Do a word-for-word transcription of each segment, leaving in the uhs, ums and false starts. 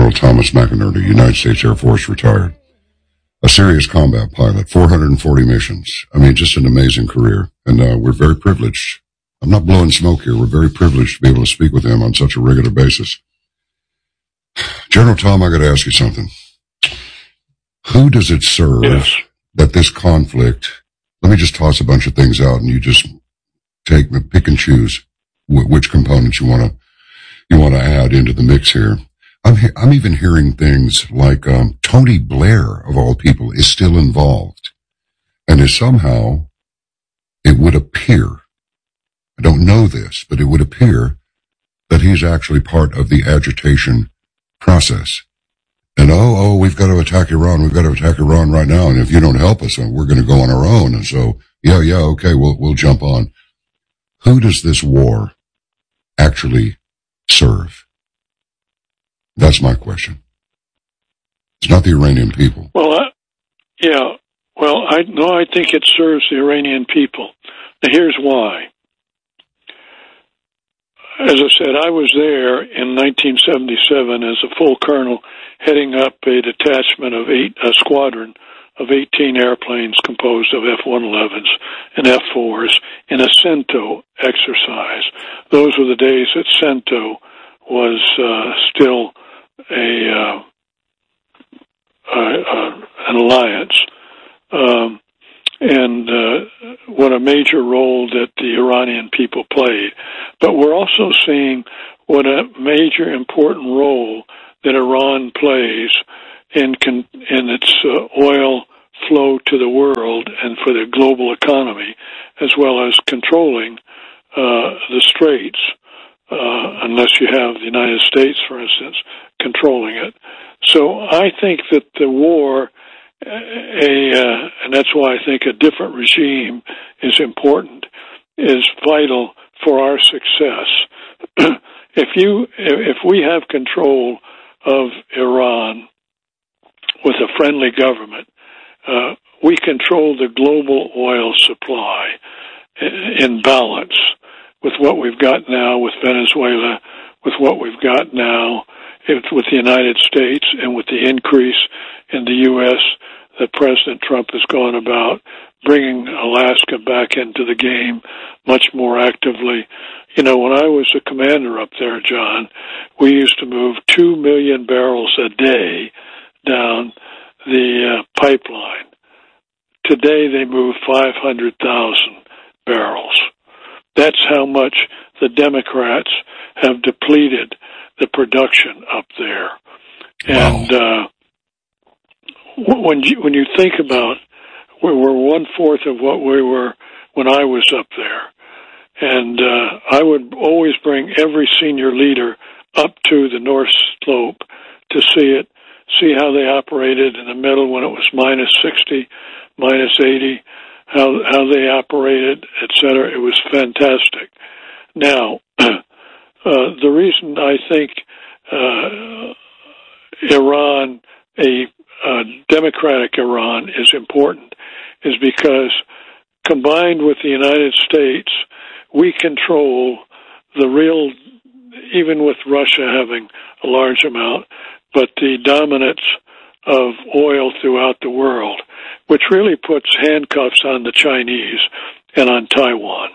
General Thomas McInerney, United States Air Force, retired. A serious combat pilot, four hundred forty missions. I mean, just an amazing career. And uh, we're very privileged. I'm not blowing smoke here. We're very privileged to be able to speak with him on such a regular basis. General Tom, I got to ask you something. Who does it serve yes. that this conflict, let me just toss a bunch of things out and you just take, pick and choose w- which components you want to, you want to add into the mix here. I'm, he- I'm even hearing things like, um, Tony Blair, of all people, is still involved and is somehow, it would appear, I don't know this, but it would appear that he's actually part of the agitation process. And oh, oh, we've got to attack Iran. We've got to attack Iran right now. And if you don't help us, we're going to go on our own. And so, yeah, yeah, okay, we'll, we'll jump on. Who does this war actually serve? That's my question. It's not the Iranian people. Well, I, yeah, well, I no, I think it serves the Iranian people. Now, here's why. As I said, I was there in nineteen seventy-seven as a full colonel heading up a detachment of eight, a squadron of eighteen airplanes composed of F one elevens and F fours in a CENTO exercise. Those were the days that CENTO was uh, still a, uh, uh, uh, an alliance. Um, and uh, what a major role that the Iranian people played. But we're also seeing what a major important role that Iran plays in, con- in its uh, oil flow to the world and for the global economy, as well as controlling uh, the straits, uh, unless you have the United States, for instance, controlling it. So I think that the war, a uh, and that's why I think a different regime is important, is vital for our success. If you, if we have control of Iran with a friendly government, uh, we control the global oil supply in balance with what we've got now with Venezuela, with what we've got now with the United States, and with the increase in the U S that President Trump has gone about, bringing Alaska back into the game much more actively. You know, when I was a commander up there, John, we used to move two million barrels a day down the uh, pipeline. Today they move five hundred thousand barrels. That's how much the Democrats have depleted the production up there. Wow. And uh, when you, when you think about, we were one fourth of what we were when I was up there. And uh, I would always bring every senior leader up to the North Slope to see it, see how they operated in the middle when it was minus sixty, minus eighty, how how they operated, et cetera. It was fantastic. Now, uh, the reason I think uh, Iran, a uh, democratic Iran, is important is because combined with the United States, we control the real, even with Russia having a large amount, but the dominance of oil throughout the world, which really puts handcuffs on the Chinese and on Taiwan.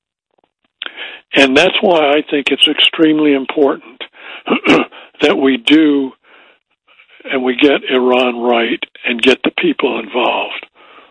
And that's why I think it's extremely important that we do and we get Iran right and get the people involved.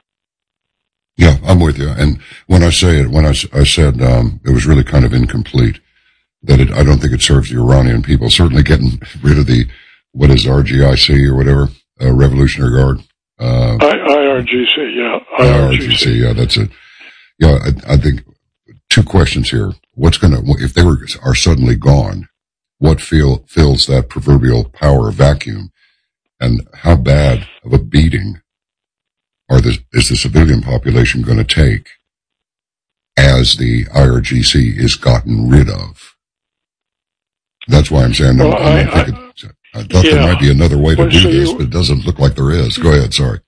Yeah, I'm with you. And when I say it, when I, I said um, it was really kind of incomplete, that it, I don't think it serves the Iranian people. Certainly getting rid of the, what is R G I C or whatever, uh, Revolutionary Guard. Uh, I R G C, yeah. I R G C, yeah, that's it. Yeah, I, I think two questions here. What's going to, if they were, are suddenly gone, what feel, fills that proverbial power vacuum? And how bad of a beating are the, is the civilian population going to take as the I R G C is gotten rid of? That's why I'm saying well, I'm, I'm I, thinking, I thought yeah. there might be another way to well, do so this, you, but it doesn't look like there is. Go ahead, sorry.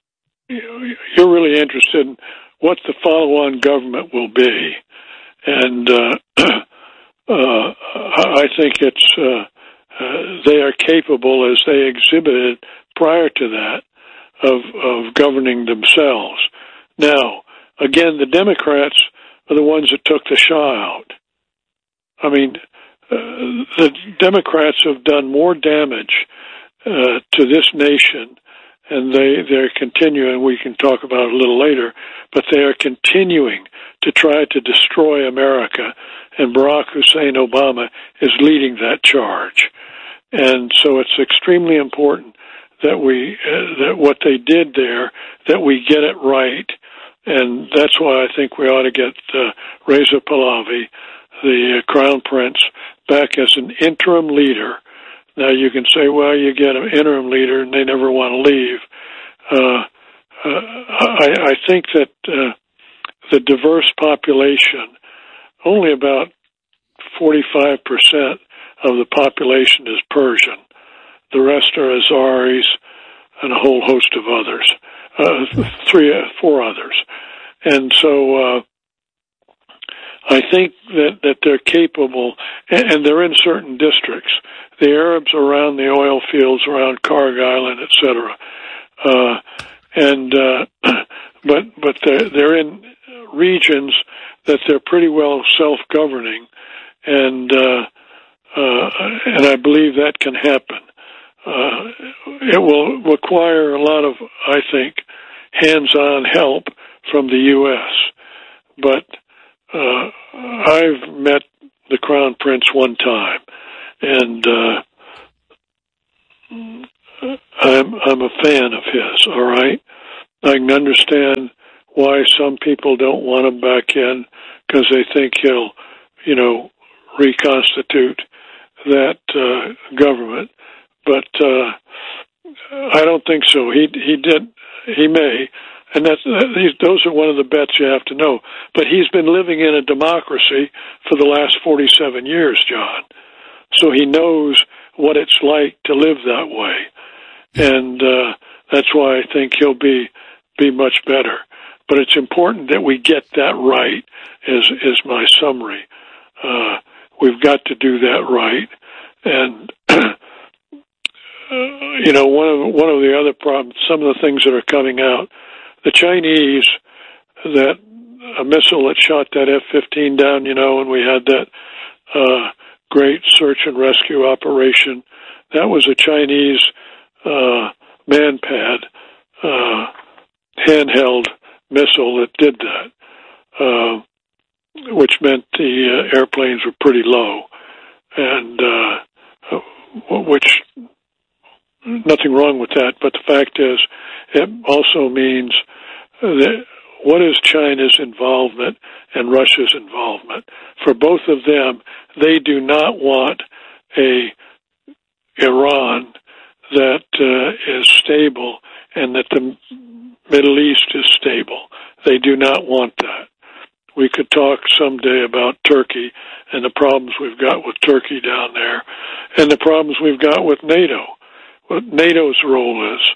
You're really interested in what the follow-on government will be. And uh, uh, I think it's uh, uh, they are capable, as they exhibited prior to that, of, of governing themselves. Now, again, the Democrats are the ones that took the Shah out. I mean, uh, the Democrats have done more damage uh, to this nation, and they, they're continuing, we can talk about it a little later, but they are continuing to try to destroy America, and Barack Hussein Obama is leading that charge. And so it's extremely important that we, uh, that what they did there, that we get it right. And that's why I think we ought to get uh, Reza Pahlavi, the uh, Crown Prince, back as an interim leader. Now you can say, well, you get an interim leader and they never want to leave. Uh, uh, I, I think that uh, the diverse population, only about forty-five percent of the population is Persian. The rest are Azaris and a whole host of others, uh, three, four others. And so uh, I think that, that they're capable, and, and they're in certain districts. The Arabs around the oil fields, around Karg Island, et cetera. Uh, and uh, but but they're, they're in regions that they're pretty well self-governing, and uh, uh, and I believe that can happen. Uh, it will require a lot of, I think, hands-on help from the U S But uh, I've met the Crown Prince one time, and uh, I'm I'm a fan of his. All right, I can understand why some people don't want him back in because they think he'll, you know, reconstitute that uh, government. But uh, I don't think so. He he did. He may, and that's these. Those are one of the bets you have to know. But he's been living in a democracy for the last forty-seven years, John. So he knows what it's like to live that way, and uh, that's why I think he'll be be much better. But it's important that we get that right. Is is my summary? Uh, we've got to do that right, and. Uh, you know, one of one of the other problems, some of the things that are coming out, the Chinese, that a missile that shot that F fifteen down, you know, and we had that uh, great search and rescue operation, that was a Chinese uh, man-pad, uh, handheld missile that did that, uh, which meant the uh, airplanes were pretty low, and uh, which... Nothing wrong with that, but the fact is, it also means that what is China's involvement and Russia's involvement? For both of them, they do not want a Iran that uh, is stable and that the Middle East is stable. They do not want that. We could talk someday about Turkey and the problems we've got with Turkey down there and the problems we've got with NATO. What NATO's role is.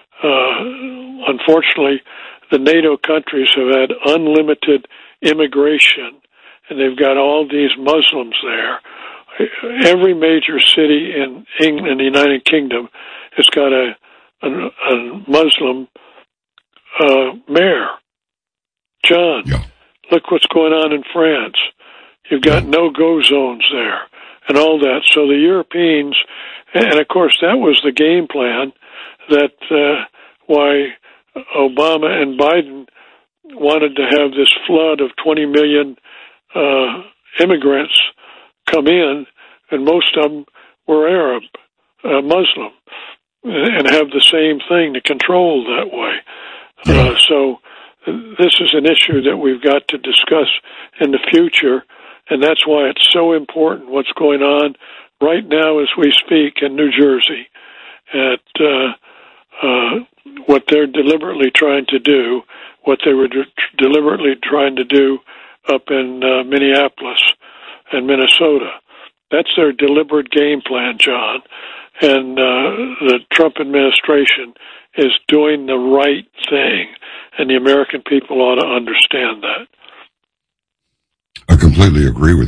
Uh, unfortunately, the NATO countries have had unlimited immigration, and they've got all these Muslims there. Every major city in England, in the United Kingdom, has got a, a, a Muslim uh, mayor. John, yeah. Look what's going on in France. You've got yeah. no-go zones there and all that. So the Europeans... And, of course, that was the game plan that uh, why Obama and Biden wanted to have this flood of twenty million uh, immigrants come in, and most of them were Arab, uh, Muslim, and have the same thing to control that way. Uh, so this is an issue that we've got to discuss in the future, and that's why it's so important what's going on right now as we speak in New Jersey, at uh, uh, what they're deliberately trying to do, what they were de- deliberately trying to do up in uh, Minneapolis and Minnesota. That's their deliberate game plan, John. And uh, the Trump administration is doing the right thing, and the American people ought to understand that. I completely agree with you.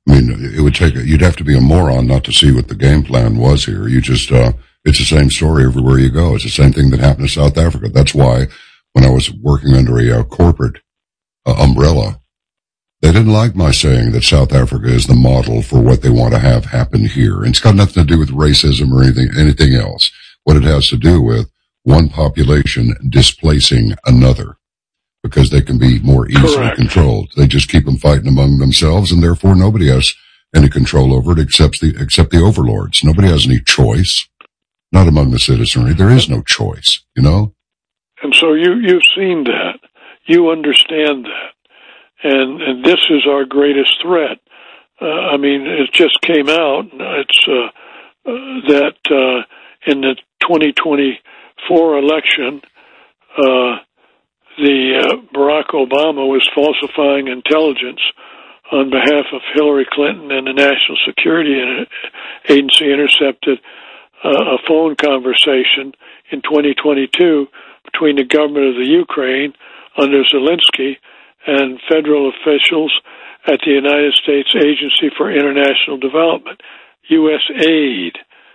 I mean, it would take, you'd have to be a moron not to see what the game plan was here. You just, uh, it's the same story everywhere you go. It's the same thing that happened to South Africa. That's why when I was working under a uh, corporate uh, umbrella, they didn't like my saying that South Africa is the model for what they want to have happen here. And it's got nothing to do with racism or anything, anything else. What it has to do with one population displacing another because they can be more easily Correct. Controlled. They just keep them fighting among themselves, and therefore nobody has any control over it except the, except the overlords. Nobody has any choice. Not among the citizenry. There is no choice, you know? And so you, you've seen that. You understand that. And, and this is our greatest threat. Uh, I mean, it just came out. It's, uh, uh that, uh, in the twenty twenty-four election, uh, the, uh, Barack Obama was falsifying intelligence on behalf of Hillary Clinton, and the National Security Agency intercepted uh, a phone conversation in twenty twenty-two between the government of the Ukraine under Zelensky and federal officials at the United States Agency for International Development, U S A I D,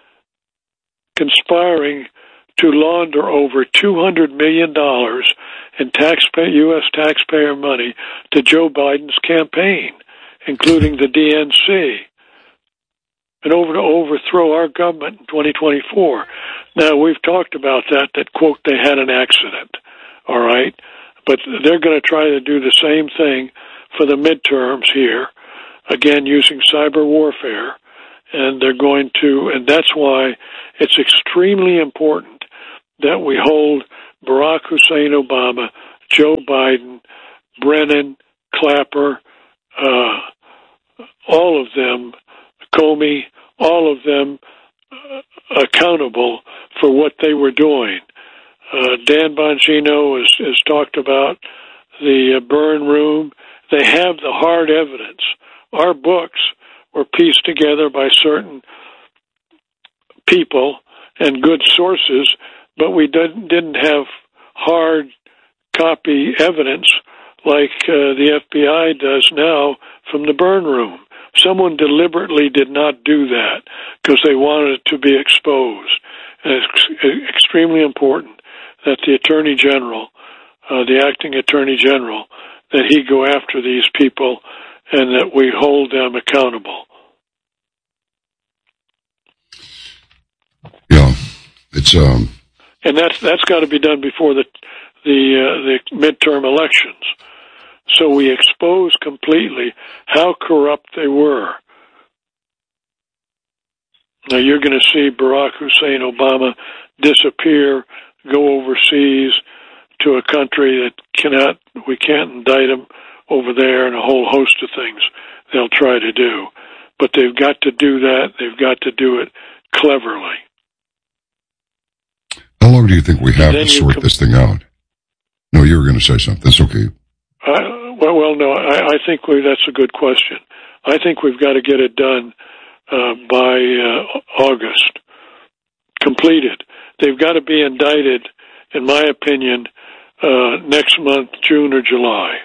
conspiring to launder over two hundred million dollars in taxpayer, U S taxpayer money to Joe Biden's campaign, including the D N C, and over to overthrow our government in twenty twenty-four. Now, we've talked about that, that, quote, they had an accident, all right? But they're going to try to do the same thing for the midterms here, again, using cyber warfare, and they're going to, and that's why it's extremely important that we hold Barack Hussein Obama, Joe Biden, Brennan, Clapper, uh, all of them, Comey, all of them uh, accountable for what they were doing. Uh, Dan Bongino has, has talked about the uh, burn room. They have the hard evidence. Our books were pieced together by certain people and good sources, but we didn't, didn't have hard copy evidence like uh, the F B I does now from the burn room. Someone deliberately did not do that because they wanted it to be exposed. And it's extremely important that the Attorney General, uh, the acting Attorney General, that he go after these people and that we hold them accountable. Yeah, it's um, and that's that's got to be done before the the uh, the midterm elections. So we expose completely how corrupt they were. Now you're going to see Barack Hussein Obama disappear, go overseas to a country that cannot, we can't indict him over there, and a whole host of things they'll try to do. But they've got to do that. They've got to do it cleverly. How long do you think we have to sort com- this thing out? No, you were going to say something. That's okay. I, well, well, no, I, I think we, that's a good question. I think we've got to get it done uh, by uh, August, completed. They've got to be indicted, in my opinion, uh, next month, June or July.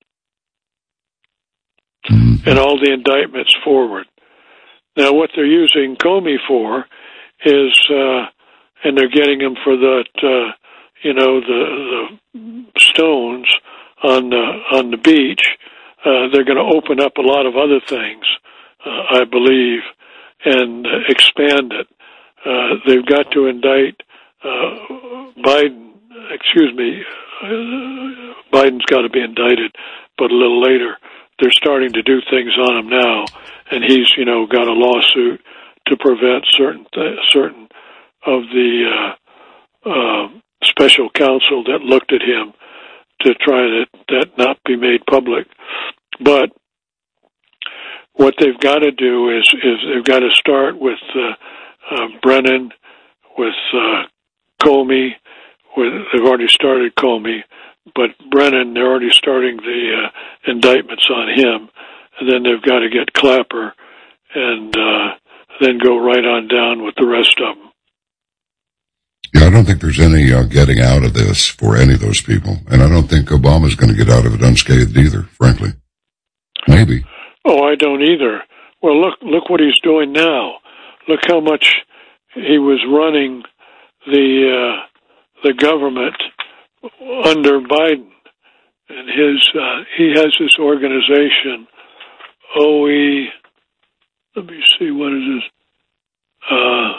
Mm-hmm. And all the indictments forward. Now, what they're using Comey for is, uh, and they're getting him for that, uh, you know, the, the stones on the, on the beach. Uh, they're going to open up a lot of other things, uh, I believe, and uh, expand it. Uh, they've got to indict uh, Biden, excuse me, uh, Biden's got to be indicted, but a little later. They're starting to do things on him now, and he's, you know, got a lawsuit to prevent certain th- certain of the uh, uh, special counsel that looked at him to try to that not be made public. But what they've got to do is is they've got to start with uh, uh, Brennan, with uh, Comey. With, they've already started Comey, but Brennan, they're already starting the uh, indictments on him, and then they've got to get Clapper, and uh, then go right on down with the rest of them. Yeah, I don't think there's any uh, getting out of this for any of those people, and I don't think Obama's going to get out of it unscathed either, frankly. Maybe. Oh, I don't either. Well, look, look what he's doing now. Look how much he was running the, uh, the government under Biden. And his, uh, he has this organization, O E, let me see, what is this, uh,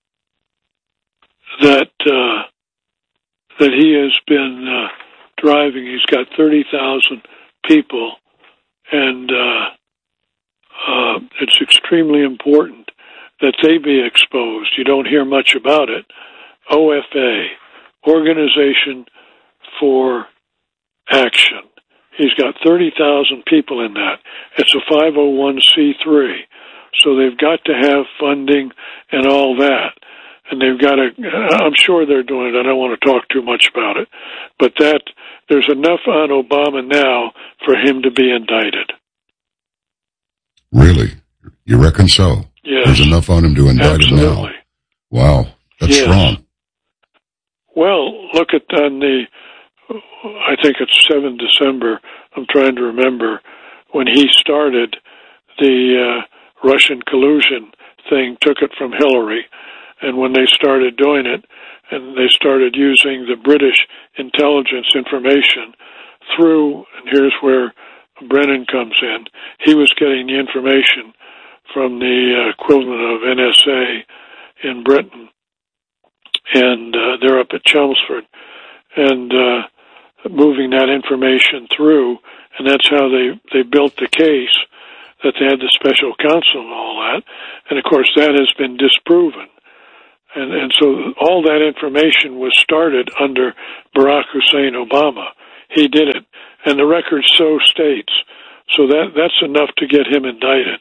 that, uh, that he has been, uh, driving. He's got thirty thousand people, and, uh, uh, it's extremely important that they be exposed. You don't hear much about it. O F A, Organization for Action. He's got thirty thousand people in that. It's a five oh one c three. So they've got to have funding and all that. And they've got to, I'm sure they're doing it. I don't want to talk too much about it. But that, there's enough on Obama now for him to be indicted. Really? You reckon so? Yes. There's enough on him to indict him now. Absolutely. Wow. That's yes. strong. Well, look at on the, I think it's seventh of December, I'm trying to remember, when he started the uh, Russian collusion thing, took it from Hillary, and when they started doing it, and they started using the British intelligence information through, and here's where Brennan comes in, he was getting the information from the equivalent of N S A in Britain, and uh, they're up at Chelmsford, and uh, moving that information through, and that's how they, they built the case that they had the special counsel and all that, and of course that has been disproven. And, and so all that information was started under Barack Hussein Obama. He did it, and the record so states. So that that's enough to get him indicted.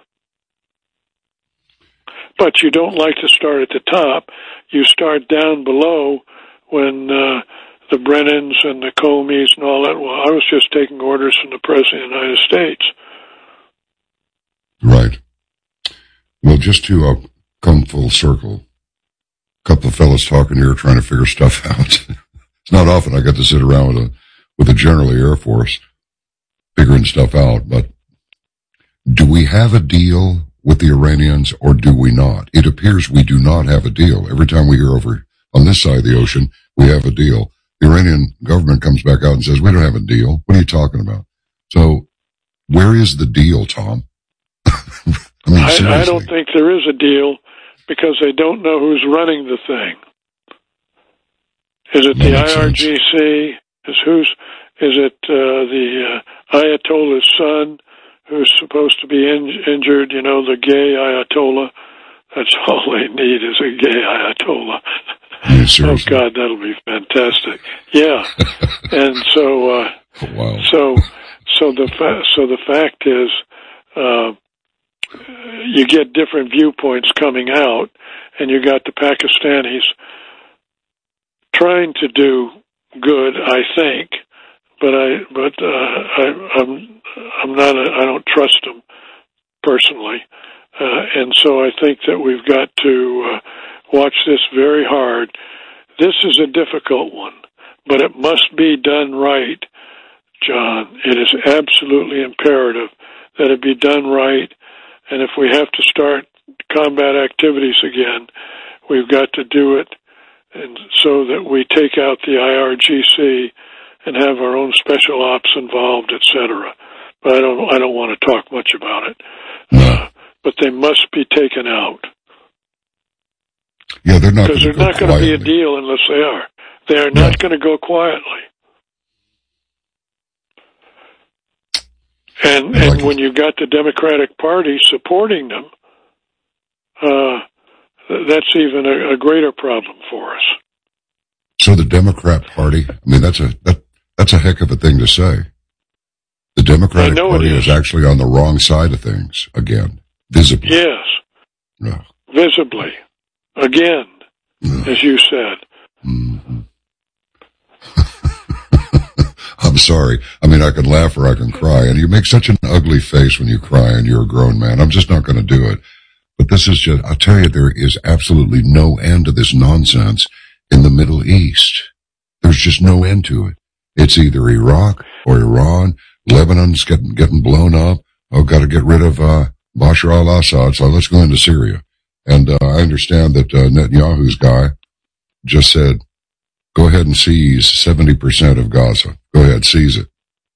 But you don't like to start at the top. You start down below when uh, the Brennans and the Comeys and all that. Well, I was just taking orders from the President of the United States. Right. Well, just to uh, come full circle, a couple of fellas talking here trying to figure stuff out. It's not often I get to sit around with a with a general of the Air Force figuring stuff out, but do we have a deal with the Iranians or do we not? It appears we do not have a deal. Every time we hear over on this side of the ocean, we have a deal. The Iranian government comes back out and says, we don't have a deal. What are you talking about? So where is the deal, Tom? I mean, I, I don't think there is a deal because they don't know who's running the thing. Is it the I R G C? Is who's? Is it uh, the uh, Ayatollah's son who's supposed to be in, injured? You know, the gay Ayatollah. That's all they need is a gay Ayatollah. Yeah, oh God, that'll be fantastic. Yeah, and so, uh, oh, wow. so, so the fa- so the fact is, uh, you get different viewpoints coming out, and you got the Pakistanis trying to do good, I think, but I, but uh, I, I'm, I'm not, a, I don't trust them personally, uh, and so I think that we've got to uh, watch this very hard. This is a difficult one, but it must be done right, John. It is absolutely imperative that it be done right. And if we have to start combat activities again, we've got to do it and so that we take out the I R G C and have our own special ops involved, et cetera. But I don't, I don't want to talk much about it. Uh, but they must be taken out. Yeah, they're not because there's not going to be a deal unless they are. They are not going to go quietly. And and like when you got the Democratic Party supporting them, uh, that's even a, a greater problem for us. So the Democrat Party, I mean, that's a that that's a heck of a thing to say. The Democratic Party is. is actually on the wrong side of things again, visibly. Yes, no. visibly, again, no. as you said. Mm-hmm. I'm sorry. I mean, I can laugh or I can cry, and you make such an ugly face when you cry, and you're a grown man. I'm just not going to do it. But this is just, I'll tell you, there is absolutely no end to this nonsense in the Middle East. There's just no end to it. It's either Iraq or Iran. Lebanon's getting, getting blown up. Oh, got to get rid of, uh, Bashar al-Assad, so let's go into Syria. And uh, I understand that uh, Netanyahu's guy just said, go ahead and seize seventy percent of Gaza. Go ahead, seize it.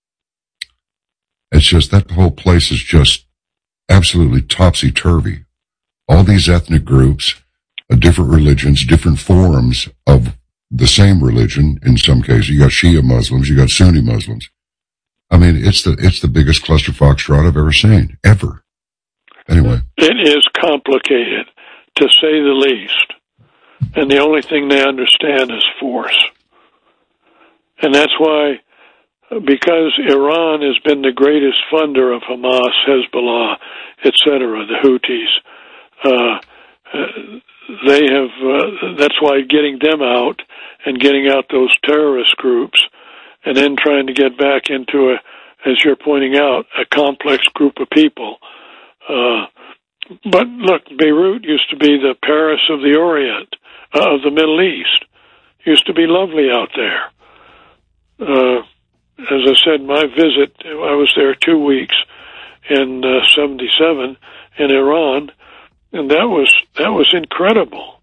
It's just that whole place is just absolutely topsy-turvy. All these ethnic groups, uh, different religions, different forms of the same religion in some cases. You got Shia Muslims, you got Sunni Muslims. I mean, it's the it's the biggest cluster foxtrot I've ever seen, ever. Anyway. It is complicated, to say the least. And the only thing they understand is force. And that's why, because Iran has been the greatest funder of Hamas, Hezbollah, et cetera, the Houthis, uh, they have, uh, that's why getting them out and getting out those terrorist groups and then trying to get back into a, as you're pointing out, a complex group of people. Uh, but look, Beirut used to be the Paris of the Orient, uh, of the Middle East. Used to be lovely out there. Uh, as I said, my visit, I was there two weeks in uh, seventy-seven in Iran, and that was that was incredible.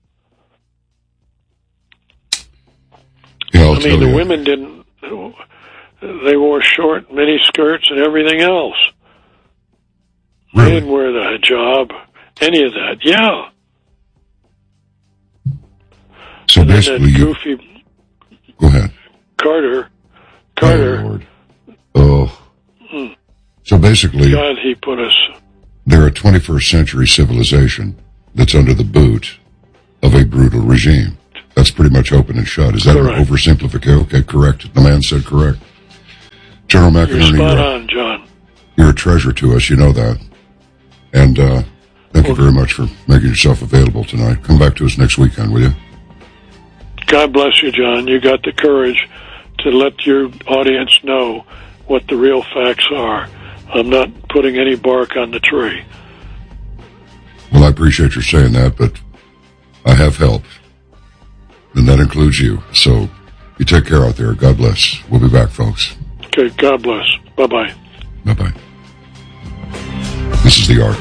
Yeah, I'll I mean, tell the you. women didn't. They wore short mini skirts and everything else. Really? They didn't wear the hijab, any of that. Yeah. So and basically, then that you goofy go ahead. Carter, Carter. Oh, Lord. Oh. Hmm. So basically, God, he put us. they're a twenty-first century civilization that's under the boot of a brutal regime. That's pretty much open and shut. Is that Correct. an oversimplification? Okay, correct. The man said correct. General You're McInerney, spot you're, on, John. you're a treasure to us. You know that. And uh, thank you very much for making yourself available tonight. Come back to us next weekend, will you? God bless you, John. You got the courage to let your audience know what the real facts are. I'm not putting any bark on the tree. Well, I appreciate your saying that, but I have help. And that includes you. So you take care out there. God bless. We'll be back, folks. Okay, God bless. Bye-bye. Bye-bye. This is The Ark.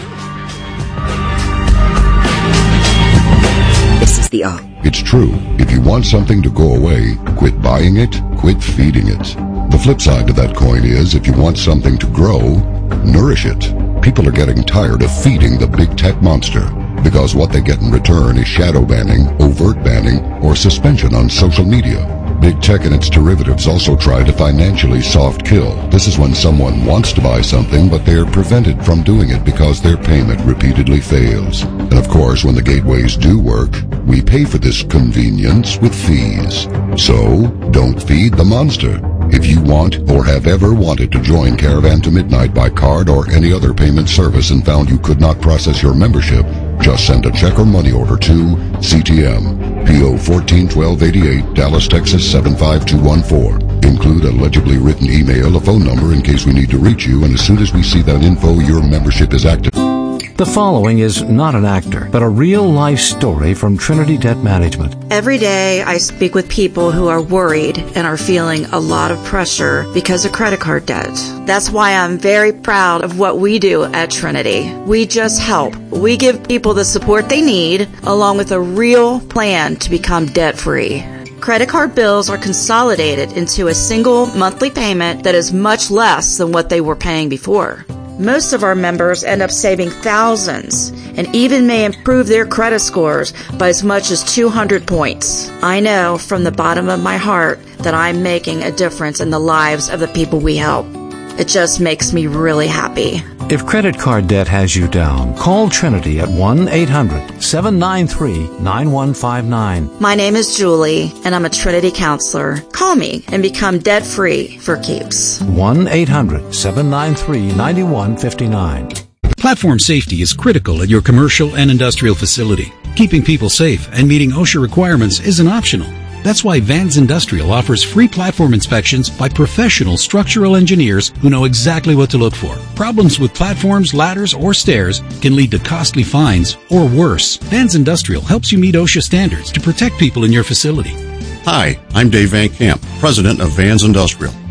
This is The Ark. It's true. If you want something to go away, quit buying it, quit feeding it. The flip side to that coin is, if you want something to grow, nourish it. People are getting tired of feeding the big tech monster, because what they get in return is shadow banning, overt banning, or suspension on social media. Big tech and its derivatives also try to financially soft kill. This is when someone wants to buy something, but they are prevented from doing it because their payment repeatedly fails. And of course, when the gateways do work, we pay for this convenience with fees. So, don't feed the monster. If you want or have ever wanted to join Caravan to Midnight by card or any other payment service and found you could not process your membership, just send a check or money order to C T M, P O fourteen twelve eighty-eight, Dallas, Texas seven five two one four. Include a legibly written email, a phone number in case we need to reach you, and as soon as we see that info, your membership is active. The following is not an actor, but a real-life story from Trinity Debt Management. Every day I speak with people who are worried and are feeling a lot of pressure because of credit card debt. That's why I'm very proud of what we do at Trinity. We just help. We give people the support they need, along with a real plan to become debt-free. Credit card bills are consolidated into a single monthly payment that is much less than what they were paying before. Most of our members end up saving thousands and even may improve their credit scores by as much as two hundred points. I know from the bottom of my heart that I'm making a difference in the lives of the people we help. It just makes me really happy. If credit card debt has you down, call Trinity at one eight hundred seven nine three nine one five nine. My name is Julie, and I'm a Trinity counselor. Call me and become debt-free for keeps. one eight hundred seven nine three nine one five nine. Platform safety is critical at your commercial and industrial facility. Keeping people safe and meeting OSHA requirements isn't optional. That's why Vans Industrial offers free platform inspections by professional structural engineers who know exactly what to look for. Problems with platforms, ladders, or stairs can lead to costly fines or worse. Vans Industrial helps you meet OSHA standards to protect people in your facility. Hi, I'm Dave Van Camp, president of Vans Industrial. With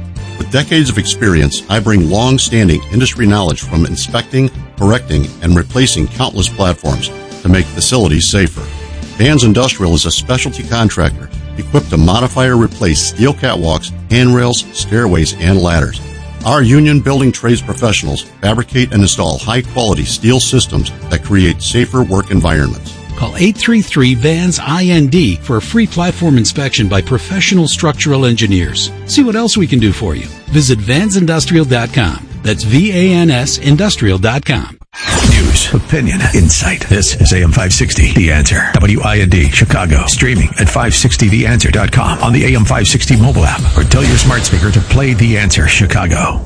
With decades of experience, I bring long-standing industry knowledge from inspecting, correcting, and replacing countless platforms to make facilities safer. Vans Industrial is a specialty contractor equipped to modify or replace steel catwalks, handrails, stairways, and ladders. Our union building trades professionals fabricate and install high-quality steel systems that create safer work environments. Call eight three three, V A N S I N D for a free platform inspection by professional structural engineers. See what else we can do for you. Visit vans industrial dot com. That's V A N S industrial dot com. News, opinion, insight. This is A M five sixty, The Answer. W I N D, Chicago. Streaming at five sixty the answer dot com on the A M five sixty mobile app, or tell your smart speaker to play The Answer Chicago.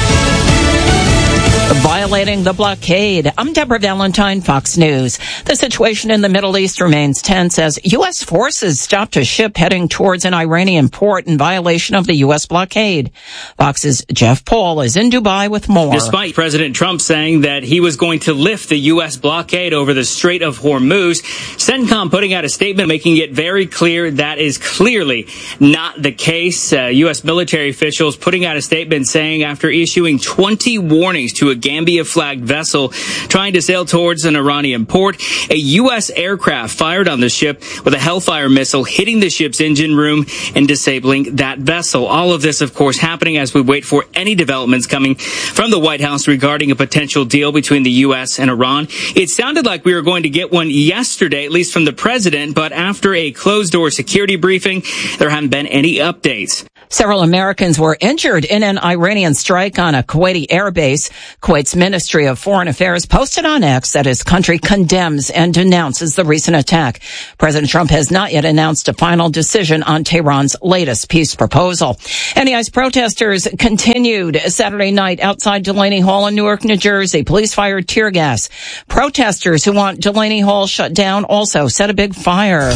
Violating the blockade. I'm Deborah Valentine, Fox News. The situation in the Middle East remains tense as U S forces stopped a ship heading towards an Iranian port in violation of the U S blockade. Fox's Jeff Paul is in Dubai with more. Despite President Trump saying that he was going to lift the U S blockade over the Strait of Hormuz, CENTCOM putting out a statement making it very clear that is clearly not the case. Uh, U S military officials putting out a statement saying after issuing twenty warnings to a Gambia-flagged vessel trying to sail towards an Iranian port, a U S aircraft fired on the ship with a Hellfire missile, hitting the ship's engine room and disabling that vessel. All of this, of course, happening as we wait for any developments coming from the White House regarding a potential deal between the U S and Iran. It sounded like we were going to get one yesterday, at least from the president, but after a closed-door security briefing, there haven't been any updates. Several Americans were injured in an Iranian strike on a Kuwaiti airbase. Kuwait's Ministry of Foreign Affairs posted on X that his country condemns and denounces the recent attack. President Trump has not yet announced a final decision on Tehran's latest peace proposal. N E I's protesters continued Saturday night outside Delaney Hall in Newark, New Jersey. Police fired tear gas. Protesters who want Delaney Hall shut down also set a big fire.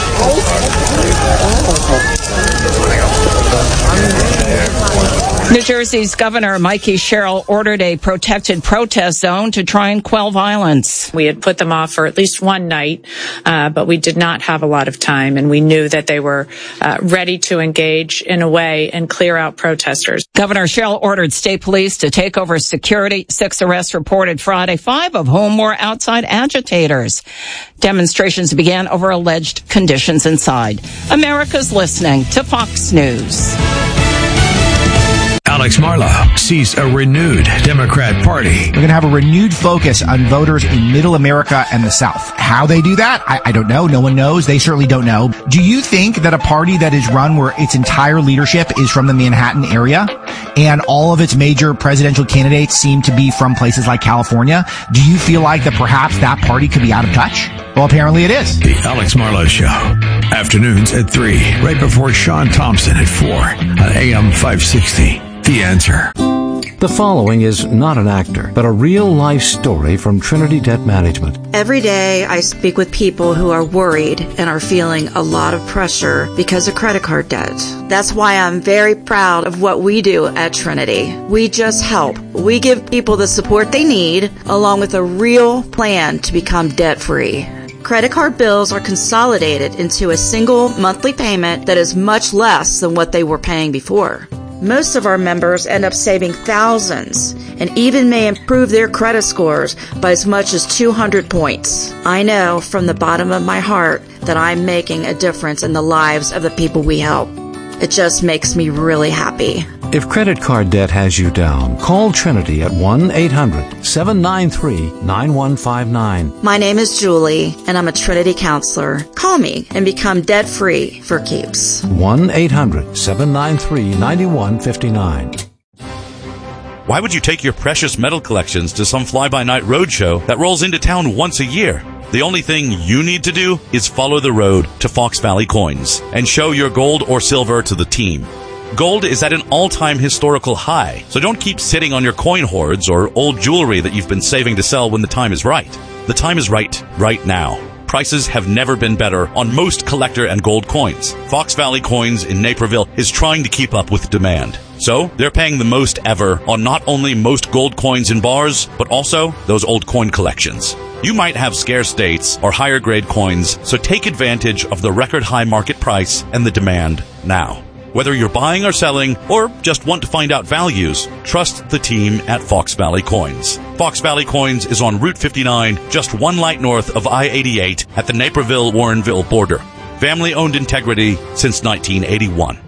New Jersey's Governor Mikey Sherrill ordered a protected protest zone to try and quell violence. We had put them off for at least one night, uh, but we did not have a lot of time, and we knew that they were uh, ready to engage in a way and clear out protesters. Governor Sherrill ordered state police to take over security. Six arrests reported Friday, five of whom were outside agitators. Demonstrations began over alleged conditions inside. America's listening to Fox News. Alex Marlow sees a renewed Democrat Party. We're going to have a renewed focus on voters in Middle America and the South. How they do that, I, I don't know. No one knows. They certainly don't know. Do you think that a party that is run where its entire leadership is from the Manhattan area and all of its major presidential candidates seem to be from places like California, do you feel like that perhaps that party could be out of touch? Well, apparently it is. The Alex Marlow Show. Afternoons at three, right before Sean Thompson at four on A M five sixty. The Answer. The following is not an actor, but a real-life story from Trinity Debt Management. Every day I speak with people who are worried and are feeling a lot of pressure because of credit card debt. That's why I'm very proud of what we do at Trinity. We just help. We give people the support they need, along with a real plan to become debt-free. Credit card bills are consolidated into a single monthly payment that is much less than what they were paying before. Most of our members end up saving thousands and even may improve their credit scores by as much as two hundred points. I know from the bottom of my heart that I'm making a difference in the lives of the people we help. It just makes me really happy. If credit card debt has you down, call Trinity at one eight hundred seven nine three nine one five nine. My name is Julie, and I'm a Trinity counselor. Call me and become debt-free for keeps. one eight hundred seven nine three nine one five nine. Why would you take your precious metal collections to some fly-by-night roadshow that rolls into town once a year? The only thing you need to do is follow the road to Fox Valley Coins and show your gold or silver to the team. Gold is at an all-time historical high, so don't keep sitting on your coin hoards or old jewelry that you've been saving to sell when the time is right. The time is right, right now. Prices have never been better on most collector and gold coins. Fox Valley Coins in Naperville is trying to keep up with demand. So, they're paying the most ever on not only most gold coins in bars, but also those old coin collections. You might have scarce dates or higher grade coins, so take advantage of the record high market price and the demand now. Whether you're buying or selling, or just want to find out values, trust the team at Fox Valley Coins. Fox Valley Coins is on Route fifty-nine, just one light north of I eighty-eight at the Naperville-Warrenville border. Family-owned integrity since nineteen eighty-one.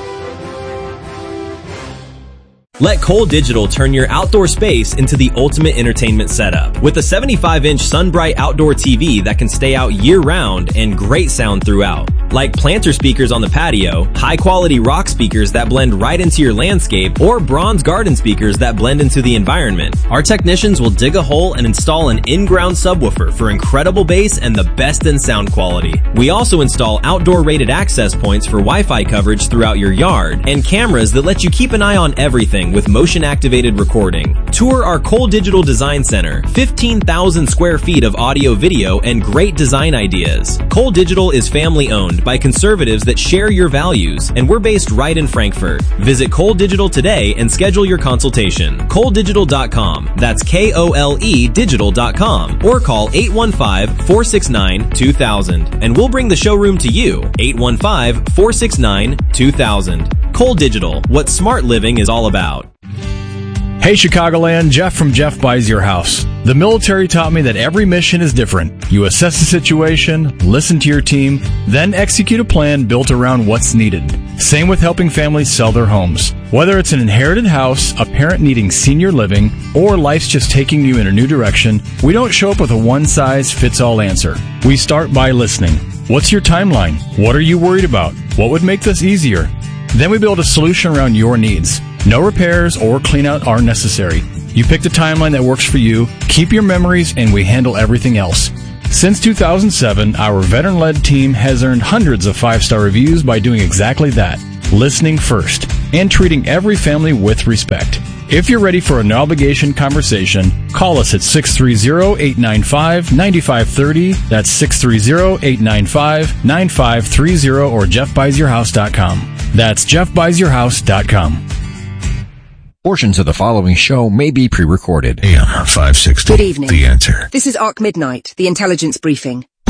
Let Cole Digital turn your outdoor space into the ultimate entertainment setup. With a seventy-five inch SunBright outdoor T V that can stay out year-round and great sound throughout. Like planter speakers on the patio, high-quality rock speakers that blend right into your landscape, or bronze garden speakers that blend into the environment. Our technicians will dig a hole and install an in-ground subwoofer for incredible bass and the best in sound quality. We also install outdoor-rated access points for Wi-Fi coverage throughout your yard, and cameras that let you keep an eye on everything with motion-activated recording. Tour our Cole Digital Design Center, fifteen thousand square feet of audio, video, and great design ideas. Cole Digital is family-owned by conservatives that share your values, and we're based right in Frankfurt. Visit Cole Digital today and schedule your consultation. Cole Digital dot com. That's K O L E Digital dot com. Or call eight one five, four six nine, two thousand, and we'll bring the showroom to you. eight one five, four six nine, two thousand. Cole Digital, what smart living is all about. Hey Chicagoland, Jeff from Jeff Buys Your House. The military taught me that every mission is different. You assess the situation, listen to your team, then execute a plan built around what's needed. Same with helping families sell their homes. Whether it's an inherited house, a parent needing senior living, or life's just taking you in a new direction, we don't show up with a one-size-fits-all answer. We start by listening. What's your timeline? What are you worried about? What would make this easier? Then we build a solution around your needs. No repairs or clean out are necessary. You pick the timeline that works for you, keep your memories, and we handle everything else. Since two thousand seven, our veteran-led team has earned hundreds of five-star reviews by doing exactly that, listening first, and treating every family with respect. If you're ready for a no-obligation conversation, call us at six three zero, eight nine five, nine five three zero. That's six three zero, eight nine five, nine five three zero or jeff buys your house dot com. That's jeff buys your house dot com. Portions of the following show may be pre-recorded. A M five sixty. Good evening. The Answer. This is Arc Midnight, the intelligence briefing.